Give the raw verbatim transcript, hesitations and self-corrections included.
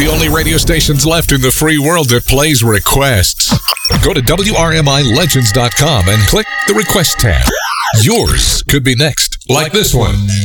the only radio stations left in the free world that plays requests. Go to W R M I Legends dot com and click the Request tab. Yours could be next, like this one.